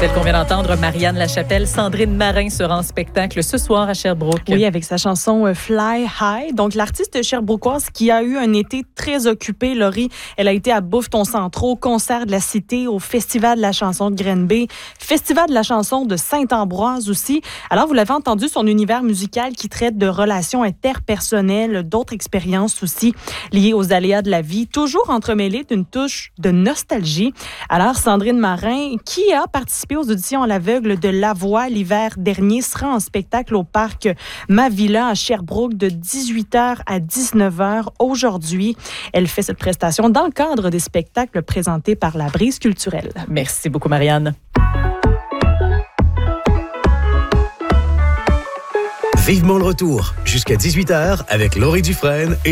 Celle qu'on vient d'entendre, Marianne Lachapelle, Sandrine Marin sera en spectacle ce soir à Sherbrooke. Oui, avec sa chanson Fly High. Donc, l'artiste sherbrookoise qui a eu un été très occupé, Laurie, elle a été à Bouffe-Ton Centre, concert de la Cité, au Festival de la chanson de Grenby, Festival de la chanson de Saint-Ambroise aussi. Alors, vous l'avez entendu, son univers musical qui traite de relations interpersonnelles, d'autres expériences aussi liées aux aléas de la vie, toujours entremêlées d'une touche de nostalgie. Alors, Sandrine Marin, qui a participé aux auditions à l'aveugle de La Voix l'hiver dernier, sera en spectacle au parc Ma Villa à Sherbrooke de 18h à 19h aujourd'hui. Elle fait cette prestation dans le cadre des spectacles présentés par la Brise culturelle. Merci beaucoup, Marianne. Vivement le retour jusqu'à 18h avec Laurie Dufresne et